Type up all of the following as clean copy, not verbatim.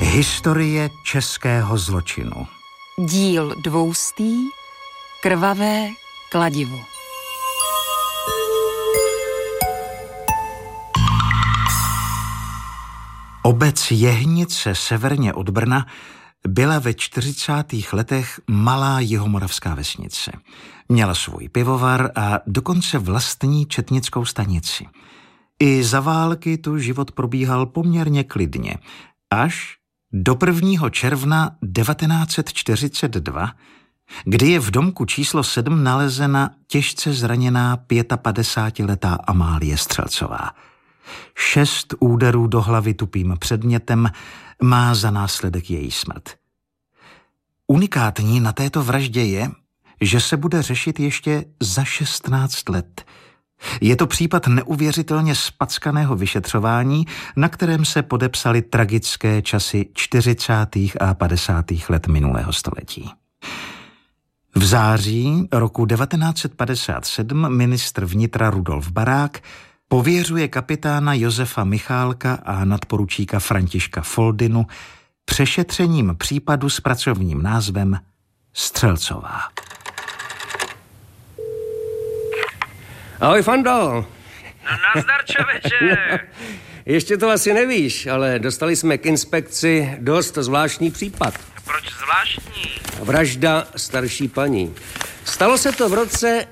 Historie českého zločinu. Díl 200. Krvavé kladivo. Obec Jehnice severně od Brna byla ve 40. letech malá jihomoravská vesnice. Měla svůj pivovar a dokonce vlastní četnickou stanici. I za války tu život probíhal poměrně klidně, až do 1. června 1942, kdy je v domku číslo 7 nalezena těžce zraněná 55letá Amálie Střelcová. 6 úderů do hlavy tupým předmětem má za následek její smrt. Unikátní na této vraždě je, že se bude řešit ještě za 16 let. Je to případ neuvěřitelně spackaného vyšetřování, na kterém se podepsaly tragické časy 40. a 50. let minulého století. V září roku 1957 ministr vnitra Rudolf Barák pověřuje kapitána Josefa Michálka a nadporučíka Františka Foldinu přešetřením případu s pracovním názvem Střelcová. Ahoj, Fando. No nazdar, čověče. Ještě to asi nevíš, ale dostali jsme k inspekci dost zvláštní případ. Proč zvláštní? Vražda starší paní. Stalo se to v roce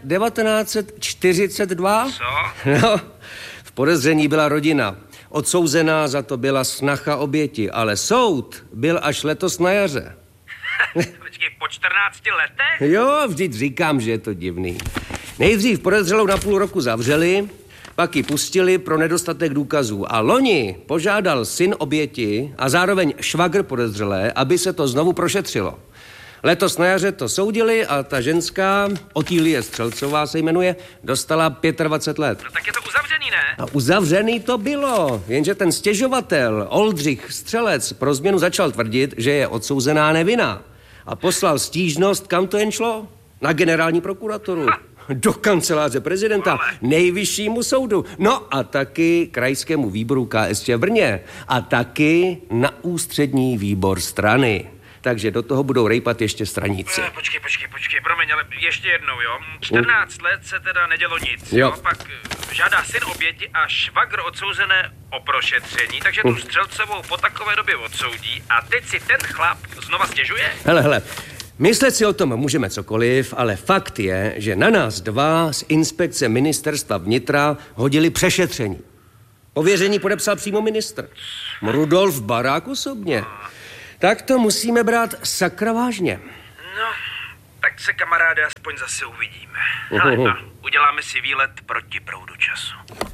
1942. Co? No, v podezření byla rodina. Odsouzená za to byla snacha oběti, ale soud byl až letos na jaře. Počkej, po 14 letech? Jo, vždyť říkám, že je to divný. Nejdřív podezřelou na půl roku zavřeli, pak ji pustili pro nedostatek důkazů. A loni požádal syn oběti a zároveň švagr podezřelé, aby se to znovu prošetřilo. Letos na jaře to soudili a ta ženská, Otýlie Střelcová se jmenuje, dostala 25 let. No tak je to uzavřený, ne? A uzavřený to bylo, jenže ten stěžovatel, Oldřich Střelec, pro změnu začal tvrdit, že je odsouzená nevinná. A poslal stížnost, kam to jen šlo? Na generální prokuraturu. Do kanceláře prezidenta, nejvyššímu soudu, no a taky krajskému výboru KSČ v Brně a taky na ústřední výbor strany. Takže do toho budou rejpat ještě straníci. Počkej, promiň, ale ještě jednou, jo. 14 let se teda nedělo nic, jo. Pak žádá syn oběti a švagr odsouzené o prošetření, takže tu Střelcovou po takové době odsoudí a teď si ten chlap znova stěžuje? Hele, myslet si o tom můžeme cokoliv, ale fakt je, že na nás dva z inspekce ministerstva vnitra hodili přešetření. Pověření podepsal přímo ministr. Rudolf Barák osobně. Tak to musíme brát sakra vážně. No, tak se, kamaráde, aspoň zase uvidíme. Hele, uděláme si výlet proti proudu času.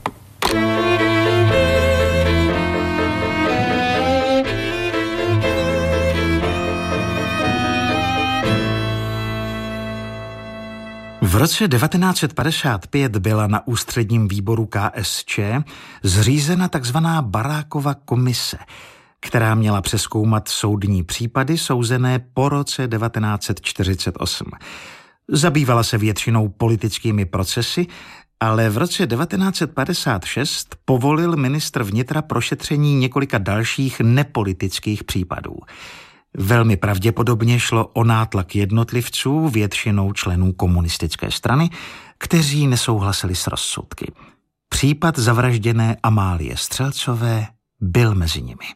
V roce 1955 byla na ústředním výboru KSČ zřízena takzvaná Barákova komise, která měla přezkoumat soudní případy souzené po roce 1948. Zabývala se většinou politickými procesy, ale v roce 1956 povolil ministr vnitra prošetření několika dalších nepolitických případů. Velmi pravděpodobně šlo o nátlak jednotlivců, většinou členů komunistické strany, kteří nesouhlasili s rozsudky. Případ zavražděné Amálie Střelcové byl mezi nimi.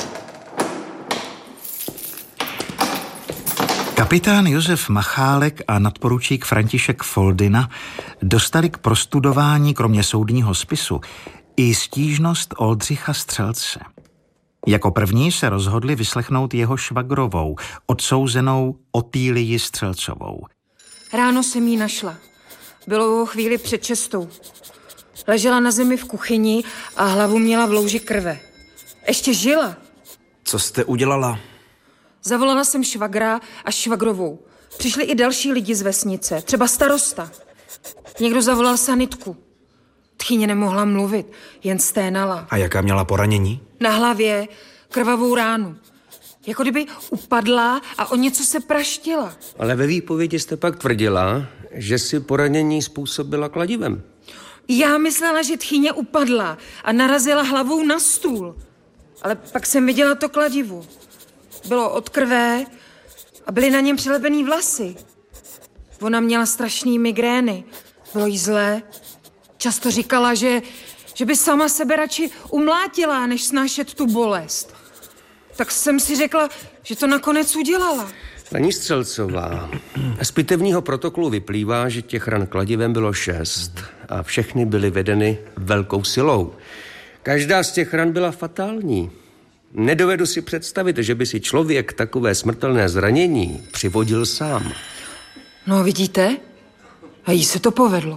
Kapitán Josef Michálek a nadporučík František Foldina dostali k prostudování kromě soudního spisu i stížnost Oldřicha Střelce. Jako první se rozhodli vyslechnout jeho švagrovou, odsouzenou Otýlii Střelcovou. Ráno jsem jí našla. Bylo o chvíli před 6. Ležela na zemi v kuchyni a hlavu měla v louži krve. Ještě žila. Co jste udělala? Zavolala jsem švagra a švagrovou. Přišli i další lidi z vesnice, třeba starosta. Někdo zavolal sanitku. Tchýně nemohla mluvit, jen sténala. A jaká měla poranění? Na hlavě krvavou ránu. Jako kdyby upadla a o něco se praštila. Ale ve výpovědi jste pak tvrdila, že si poranění způsobila kladivem. Já myslela, že tchýně upadla a narazila hlavou na stůl. Ale pak jsem viděla to kladivo. bylo od krve a byly na něm přilepený vlasy. Ona měla strašný migrény, bylo jí zlé. Často říkala, že by sama sebe radši umlátila, než snášet tu bolest. Tak jsem si řekla, že to nakonec udělala. Paní Střelcová, z pitevního protokolu vyplývá, že těch ran kladivem bylo 6 a všechny byly vedeny velkou silou. Každá z těch ran byla fatální. Nedovedu si představit, že by si člověk takové smrtelné zranění přivodil sám. No vidíte? A jí se to povedlo.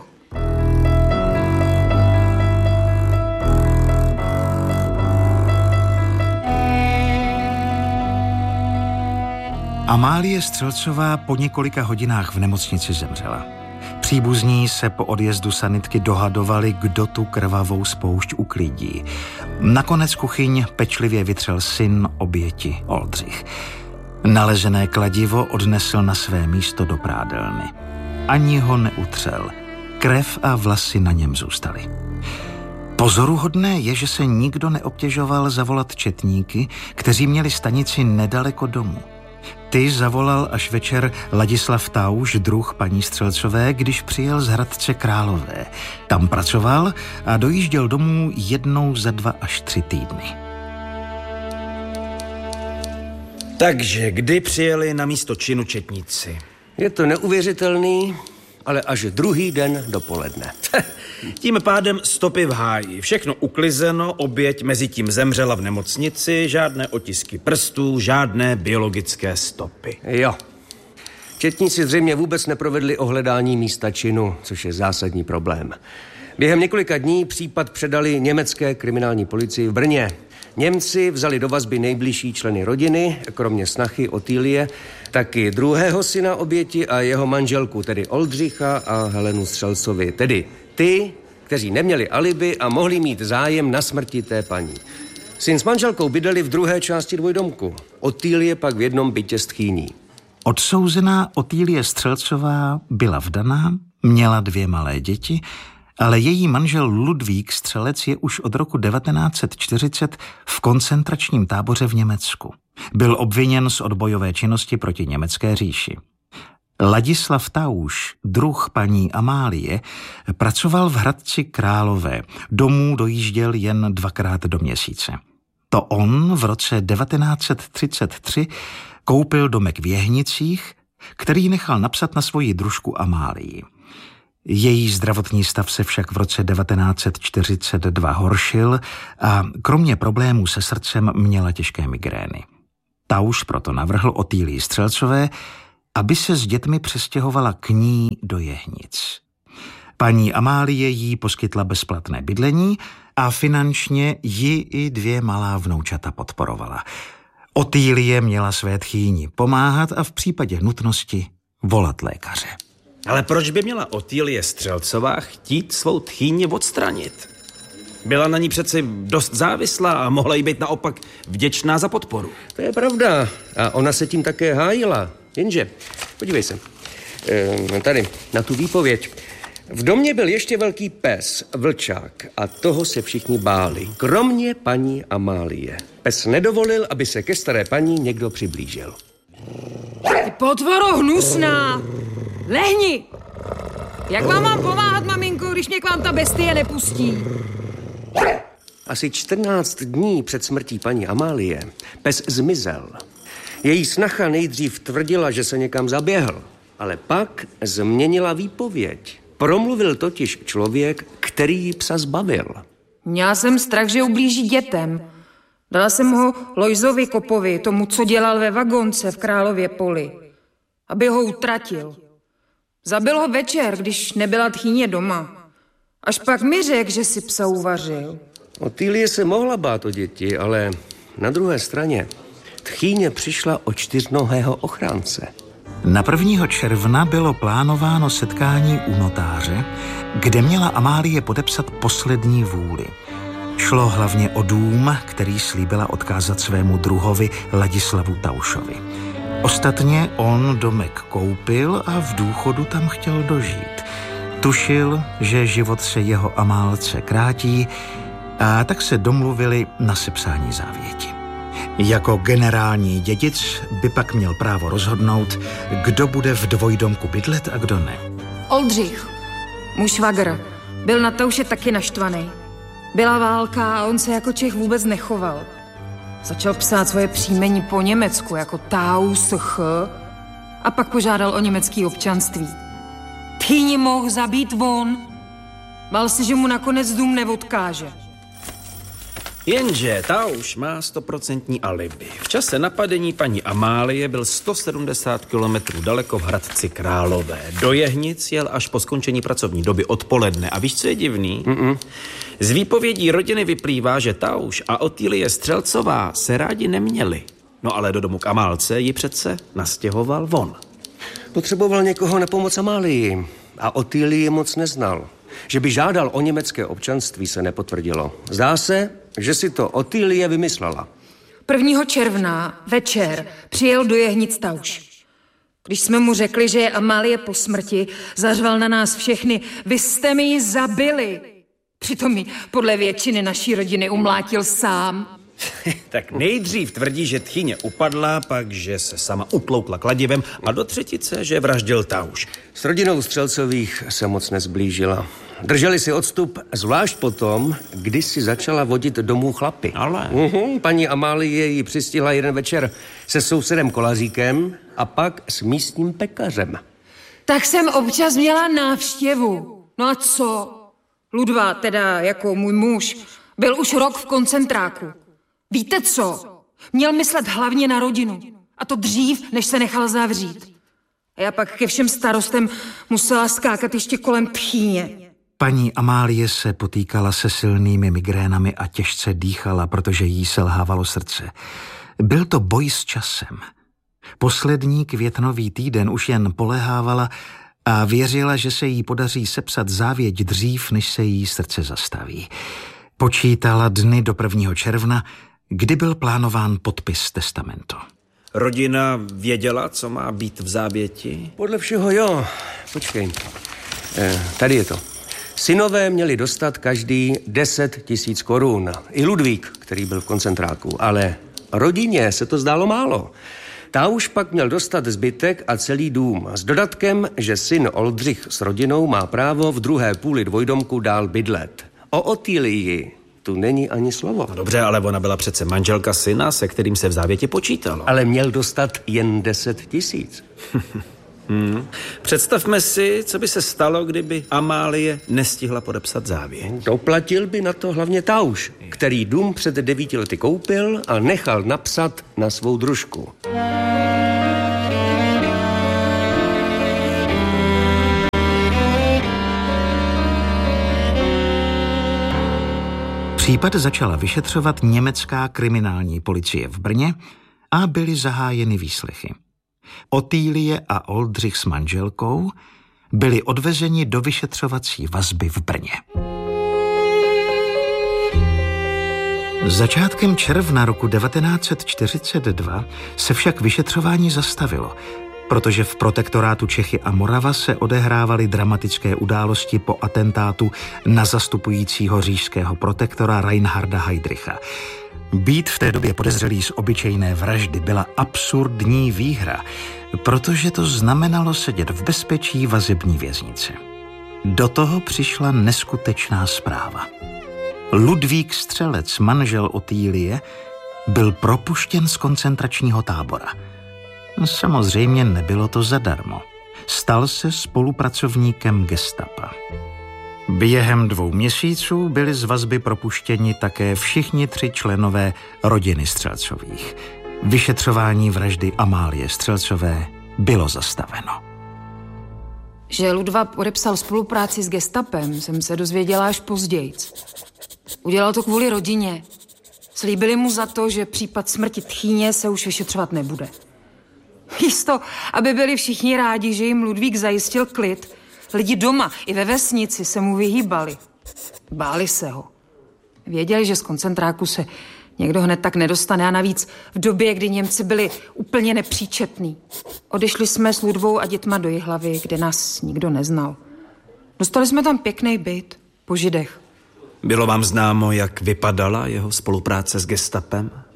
Amálie Střelcová po několika hodinách v nemocnici zemřela. Příbuzní se po odjezdu sanitky dohadovali, kdo tu krvavou spoušť uklidí. Nakonec kuchyň pečlivě vytřel syn oběti Oldřich. Nalezené kladivo odnesl na své místo do prádelny. Ani ho neutřel. Krev a vlasy na něm zůstaly. Pozoruhodné je, že se nikdo neobtěžoval zavolat četníky, kteří měli stanici nedaleko domu. Ty zavolal až večer Ladislav Tauš, druh paní Střelcové, když přijel z Hradce Králové. Tam pracoval a dojížděl domů jednou za 2 až 3 týdny. Takže kdy přijeli na místo činu četníci? Je to neuvěřitelný, ale až druhý den dopoledne. Tím pádem stopy v háji. Všechno uklizeno, oběť mezi tím zemřela v nemocnici, žádné otisky prstů, žádné biologické stopy. Jo. Četníci zřejmě vůbec neprovedli ohledání místa činu, což je zásadní problém. Během několika dní případ předali německé kriminální policii v Brně. Němci vzali do vazby nejbližší členy rodiny, kromě snachy Otýlie, taky druhého syna oběti a jeho manželku, tedy Oldřicha a Helenu Střelcovi, tedy ty, kteří neměli alibi a mohli mít zájem na smrti té paní. Syn s manželkou bydleli v druhé části dvojdomku, Otýlie pak v jednom bytě s tchýní. Odsouzená Otýlie Střelcová byla vdaná, měla 2 malé děti, ale její manžel Ludvík Střelec je už od roku 1940 v koncentračním táboře v Německu. Byl obviněn z odbojové činnosti proti německé říši. Ladislav Tauš, druh paní Amálie, pracoval v Hradci Králové. Domů dojížděl jen 2krát do měsíce. To on v roce 1933 koupil domek v Jehnicích, který nechal napsat na svoji družku Amálii. Její zdravotní stav se však v roce 1942 horšil a kromě problémů se srdcem měla těžké migrény. Tauš proto navrhl Otýlii Střelcové, aby se s dětmi přestěhovala k ní do Jehnic. Paní Amálie jí poskytla bezplatné bydlení a finančně ji i 2 malá vnoučata podporovala. Otýlie měla své tchýni pomáhat a v případě nutnosti volat lékaře. Ale proč by měla Otýlie Střelcová chtít svou tchýni odstranit? Byla na ní přece dost závislá a mohla jí být naopak vděčná za podporu. To je pravda. A ona se tím také hájila. Jenže, podívej se, tady, na tu výpověď. V domě byl ještě velký pes, vlčák, a toho se všichni báli, kromě paní Amálie. Pes nedovolil, aby se ke staré paní někdo přiblížil. Ty potvoro hnusná! Lehni! Jak vám mám pomáhat, maminko, když mě k vám ta bestie nepustí? Asi 14 dní před smrtí paní Amálie pes zmizel. Její snacha nejdřív tvrdila, že se někam zaběhl, ale pak změnila výpověď. Promluvil totiž člověk, který jí psa zbavil. Měla jsem strach, že ublíží dětem. Dala jsem ho Lojzovi Kopovi, tomu, co dělal ve vagonce v Králově Poli, aby ho utratil. Zabil ho večer, když nebyla tchýně doma. Až pak mi řekl, že si psa uvařil. Otýlie se mohla bát o děti, ale na druhé straně tchýně přišla o 4nohého ochránce. Na 1. června bylo plánováno setkání u notáře, kde měla Amálie podepsat poslední vůli. Šlo hlavně o dům, který slíbila odkázat svému druhovi Ladislavu Taušovi. Ostatně on domek koupil a v důchodu tam chtěl dožít. Tušil, že život se jeho Amálce krátí, a tak se domluvili na sepsání závěti. Jako generální dědic by pak měl právo rozhodnout, kdo bude v dvojdomku bydlet a kdo ne. Oldřich, můj švagr, byl na Tauše taky naštvaný. Byla válka a on se jako Čech vůbec nechoval. Začal psát svoje příjmení po německu jako Tausch a pak požádal o německé občanství. Tchýni mohl zabít on. Bál se, že mu nakonec dům neodkáže. Jenže Tauš má 100% alibi. V čase napadení paní Amálie byl 170 kilometrů daleko v Hradci Králové. Do Jehnic jel až po skončení pracovní doby odpoledne. A víš, co je divný? Z výpovědí rodiny vyplývá, že Tauš a Otýlie Střelcová se rádi neměli. No ale do domu k Amálce ji přece nastěhoval on. Potřeboval někoho na pomoc Amálii a Otýlii moc neznal. Že by žádal o německé občanství, se nepotvrdilo. Zdá se, že si to Otýlie vymyslela. 1. června večer přijel do Jehnic Tauš. Když jsme mu řekli, že je Amálie po smrti, zařval na nás všechny: vy jste mi ji zabili. Přitom ji podle většiny naší rodiny umlátil sám. Tak nejdřív tvrdí, že tchyně upadla, pak že se sama utloukla kladivem a do třetice, že vraždil Tauš. S rodinou Střelcových se moc nezblížila. Drželi si odstup zvlášť potom, když si začala vodit domů chlapy. Ale... Paní Amálie ji přistihla jeden večer se sousedem Kolaříkem a pak s místním pekařem. Tak jsem občas měla návštěvu. No a co? Ludva, teda jako můj muž, byl už rok v koncentráku. Víte co? Měl myslet hlavně na rodinu. A to dřív, než se nechal zavřít. A já pak ke všem starostem musela skákat ještě kolem tchýně. Paní Amálie se potýkala se silnými migrénami a těžce dýchala, protože jí selhávalo srdce. Byl to boj s časem. Poslední květnový týden už jen polehávala a věřila, že se jí podaří sepsat závěť dřív, než se jí srdce zastaví. Počítala dny do 1. června, kdy byl plánován podpis testamentu. Rodina věděla, co má být v závěti? Podle všeho jo. Počkej. Tady je to. Synové měli dostat každý 10 000 korun. I Ludvík, který byl v koncentráku. Ale rodině se to zdálo málo. Tauš pak měl dostat zbytek a celý dům. S dodatkem, že syn Oldřich s rodinou má právo v druhé půli dvojdomku dál bydlet. O Otýlii tu není ani slovo. No dobře, ale ona byla přece manželka syna, se kterým se v závěti počítalo. Ale měl dostat jen 10 000. Představme si, co by se stalo, kdyby Amálie nestihla podepsat závěť. Doplatil by na to hlavně Tauš, který dům před 9 lety koupil a nechal napsat na svou družku. Případ začala vyšetřovat německá kriminální policie v Brně a byly zahájeny výslechy. Otýlie a Oldřich s manželkou byli odvezeni do vyšetřovací vazby v Brně. Začátkem června roku 1942 se však vyšetřování zastavilo, protože v protektorátu Čechy a Morava se odehrávaly dramatické události po atentátu na zastupujícího říšského protektora Reinharda Heydricha. Být v té době podezřelý z obyčejné vraždy byla absurdní výhra, protože to znamenalo sedět v bezpečí vazební věznice. Do toho přišla neskutečná zpráva. Ludvík Střelec, manžel Otýlie, byl propuštěn z koncentračního tábora. Samozřejmě nebylo to zadarmo. Stal se spolupracovníkem gestapa. Během 2 měsíců byli z vazby propuštěni také všichni 3 členové rodiny Střelcových. Vyšetřování vraždy Amálie Střelcové bylo zastaveno. Že Ludva podepsal spolupráci s gestapem, jsem se dozvěděla až později. Udělal to kvůli rodině. Slíbili mu za to, že případ smrti tchýně se už vyšetřovat nebude. Místo, aby byli všichni rádi, že jim Ludvík zajistil klid, lidi doma i ve vesnici se mu vyhýbali. Báli se ho. Věděli, že z koncentráku se někdo hned tak nedostane a navíc v době, kdy Němci byli úplně nepříčetní. Odešli jsme s Ludvou a dětma do Jihlavy, kde nás nikdo neznal. Dostali jsme tam pěkný byt po Židech. Bylo vám známo, jak vypadala jeho spolupráce s gestapem?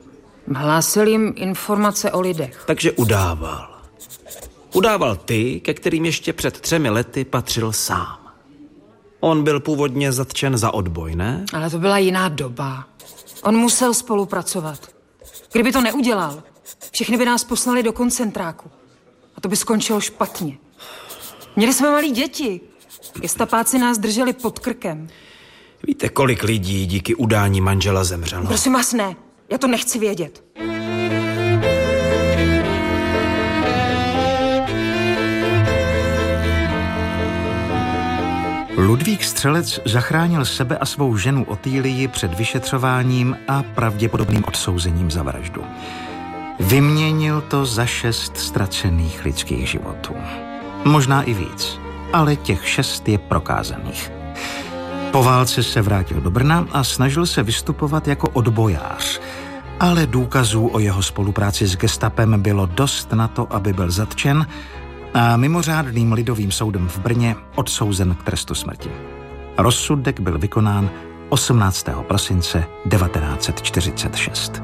Hlásil jim informace o lidech. Takže udával. Udával ty, ke kterým ještě před 3 lety patřil sám. On byl původně zatčen za odboj, ne? Ale to byla jiná doba. On musel spolupracovat. Kdyby to neudělal, všechny by nás poslali do koncentráku. A to by skončilo špatně. Měli jsme malí děti. Gestapáci nás drželi pod krkem. Víte, kolik lidí díky udání manžela zemřelo? Prosím vás, ne. Já to nechci vědět. Ludvík Střelec zachránil sebe a svou ženu Otýlii před vyšetřováním a pravděpodobným odsouzením za vraždu. Vyměnil to za 6 ztracených lidských životů. Možná i víc, ale těch 6 je prokázaných. Po válce se vrátil do Brna a snažil se vystupovat jako odbojář, ale důkazů o jeho spolupráci s gestapem bylo dost na to, aby byl zatčen a mimořádným lidovým soudem v Brně odsouzen k trestu smrti. Rozsudek byl vykonán 18. prosince 1946.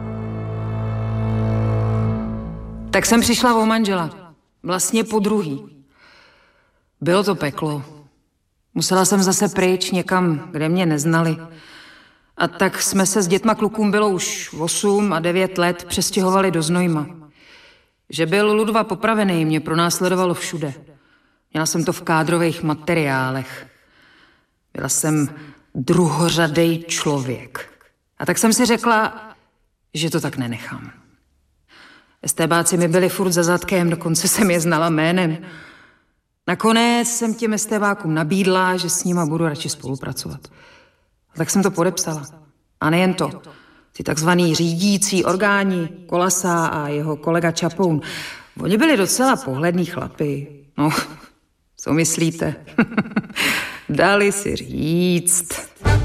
Tak jsem přišla o manžela. Vlastně po druhý. Bylo to peklo. Musela jsem zase pryč někam, kde mě neznali. A tak jsme se s dětma, klukům bylo už 8 a 9 let, přestěhovali do Znojma. Že byl Ludva popravený, mě pronásledovalo všude. Měla jsem to v kádrových materiálech. Byla jsem druhořadej člověk. A tak jsem si řekla, že to tak nenechám. Estébáci mi byli furt za zadkem, dokonce jsem je znala jménem. Nakonec jsem těm estébákům nabídla, že s nima budu radši spolupracovat. A tak jsem to podepsala. A nejen to. Ty takzvaný řídící orgáni, Kolasa a jeho kolega Čapoun, oni byli docela pohlední chlapi. No, co myslíte? Dali si říct.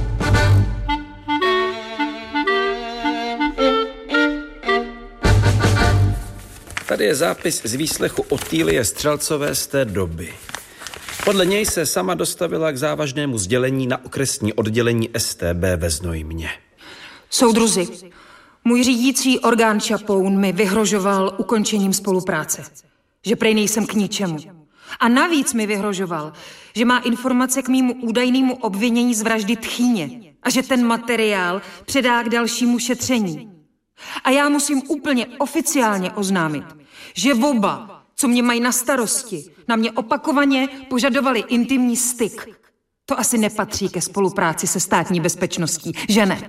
Tady je zápis z výslechu Otýlie Střelcové z té doby. Podle něj se sama dostavila k závažnému sdělení na okresní oddělení STB ve Znojmě. Soudruzi, můj řídící orgán Čapoun mi vyhrožoval ukončením spolupráce. Že prej nejsem k ničemu. A navíc mi vyhrožoval, že má informace k mému údajnému obvinění z vraždy Tchýně a že ten materiál předá k dalšímu šetření. A já musím úplně oficiálně oznámit, že oba, co mě mají na starosti, na mě opakovaně požadovali intimní styk. To asi nepatří ke spolupráci se státní bezpečností, že ne?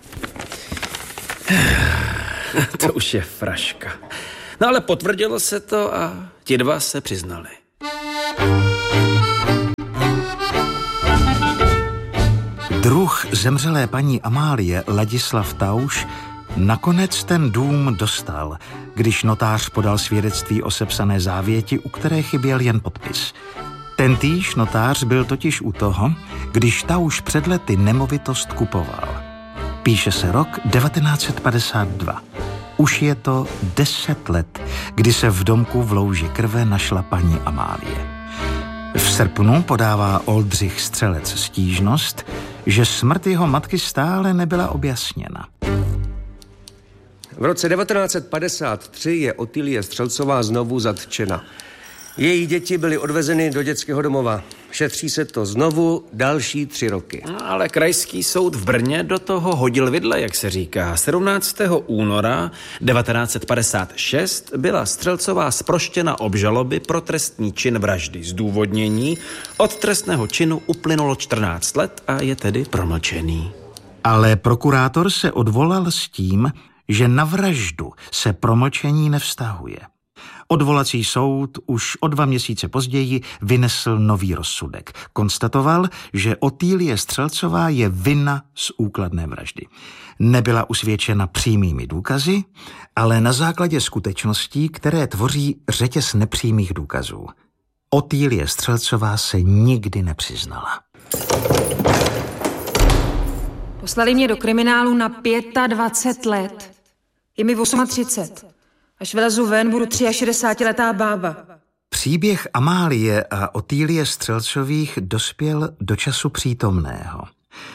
To už je fraška. No ale potvrdilo se to a ti dva se přiznali. Druh zemřelé paní Amálie, Ladislav Tauš, nakonec ten dům dostal, když notář podal svědectví o sepsané závěti, u které chyběl jen podpis. Tentýž notář byl totiž u toho, když Tauš před lety nemovitost kupoval. Píše se rok 1952. Už je to 10 let, kdy se v domku v louži krve našla paní Amálie. V srpnu podává Oldřich Střelec stížnost, že smrt jeho matky stále nebyla objasněna. V roce 1953 je Otýlie Střelcová znovu zatčena. Její děti byly odvezeny do dětského domova. Šetří se to znovu další 3 roky. No, ale krajský soud v Brně do toho hodil vidle, jak se říká. 17. února 1956 byla Střelcová zproštěna obžaloby pro trestný čin vraždy. Zdůvodnění: od trestného činu uplynulo 14 let a je tedy promlčený. Ale prokurátor se odvolal s tím, že na vraždu se promlčení nevztahuje. Odvolací soud už o 2 měsíce později vynesl nový rozsudek. Konstatoval, že Otýlie Střelcová je vinna z úkladné vraždy. Nebyla usvědčena přímými důkazy, ale na základě skutečností, které tvoří řetěz nepřímých důkazů. Otýlie Střelcová se nikdy nepřiznala. Poslali mě do kriminálu na 25 let. Je mi 38. Až vylezu ven, budu 63letá bába. Příběh Amálie a Otýlie Střelcových dospěl do času přítomného.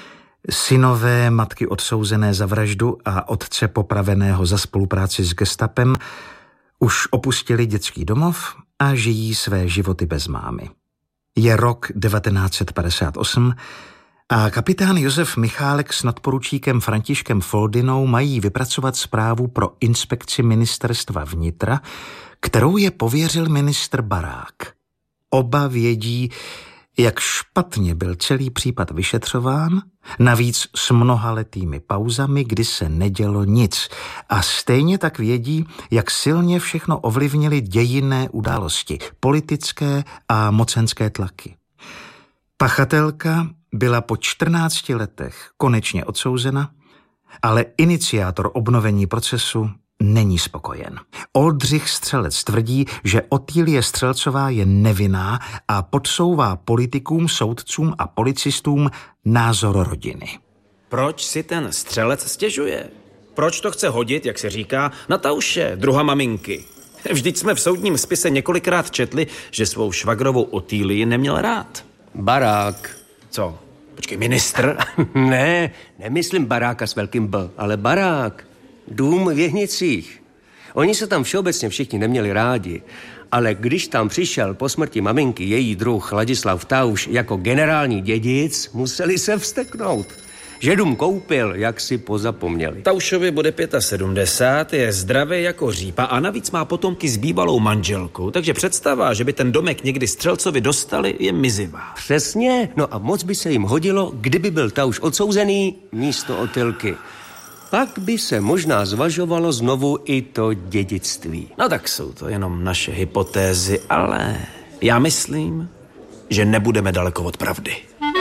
Synové matky odsouzené za vraždu a otce popraveného za spolupráci s gestapem už opustili dětský domov a žijí své životy bez mámy. Je rok 1958 a kapitán Josef Michálek s nadporučíkem Františkem Foldynou mají vypracovat zprávu pro inspekci ministerstva vnitra, kterou je pověřil ministr Barák. Oba vědí, jak špatně byl celý případ vyšetřován, navíc s mnohaletými pauzami, kdy se nedělo nic. A stejně tak vědí, jak silně všechno ovlivnily dějinné události, politické a mocenské tlaky. Pachatelka byla po 14 letech konečně odsouzena, ale iniciátor obnovení procesu není spokojen. Oldřich Střelec tvrdí, že Otýlie Střelcová je nevinná a podsouvá politikům, soudcům a policistům názor rodiny. Proč si ten Střelec stěžuje? Proč to chce hodit, jak se říká, na Tauše, druha maminky? Vždyť jsme v soudním spise několikrát četli, že svou švagrovou Otýlii neměl rád. Barák. Co? Počkej, ministr? Ne, nemyslím baráka s velkým B, ale barák. Dům v Jehnicích. Oni se tam všeobecně všichni neměli rádi, ale když tam přišel po smrti maminky její druh Ladislav Tauš jako generální dědic, museli se vzteknout. Že dům koupil, jak si pozapomněli. Taušovi bude 75, je zdravý jako řípa a navíc má potomky s bývalou manželkou, takže představa, že by ten domek někdy Střelcovi dostali, je mizivá. Přesně, no a moc by se jim hodilo, kdyby byl Tauš odsouzený místo Otylky. Pak by se možná zvažovalo znovu i to dědictví. No tak jsou to jenom naše hypotézy, ale já myslím, že nebudeme daleko od pravdy.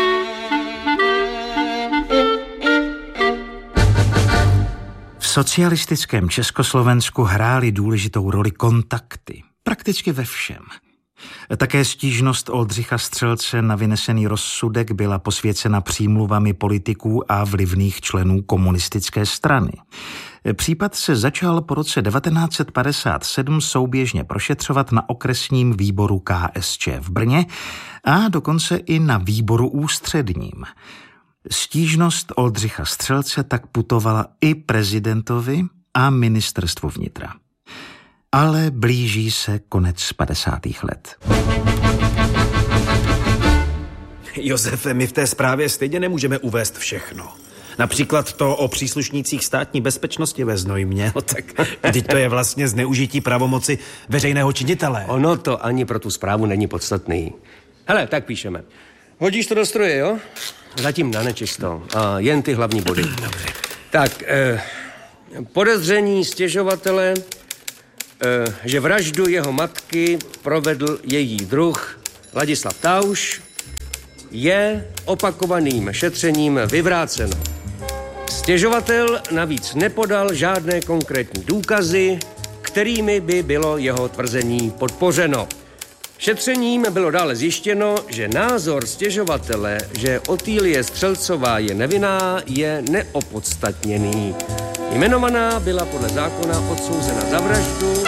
V socialistickém Československu hrály důležitou roli kontakty, prakticky ve všem. Také stížnost Oldřicha Střelce na vynesený rozsudek byla posvěcena přímluvami politiků a vlivných členů komunistické strany. Případ se začal po roce 1957 souběžně prošetřovat na okresním výboru KSČ v Brně a dokonce i na výboru ústředním. Stížnost Oldřicha Střelce tak putovala i prezidentovi a ministerstvu vnitra. Ale blíží se konec 50. let. Josefe, my v té zprávě stejně nemůžeme uvést všechno. Například to o příslušnících státní bezpečnosti ve Znojmě. No tak teď to je vlastně zneužití pravomoci veřejného činitele. Ono to ani pro tu zprávu není podstatný. Hele, tak píšeme. Hodíš to do stroje, jo? Zatím na nečisto. A jen ty hlavní body. Dobře. Tak, podezření stěžovatele, že vraždu jeho matky provedl její druh Ladislav Tauš, je opakovaným šetřením vyvráceno. Stěžovatel navíc nepodal žádné konkrétní důkazy, kterými by bylo jeho tvrzení podpořeno. Šetřením bylo dále zjištěno, že názor stěžovatele, že Otýlie Střelcová je nevinná, je neopodstatněný. Jmenovaná byla podle zákona odsouzena za vraždu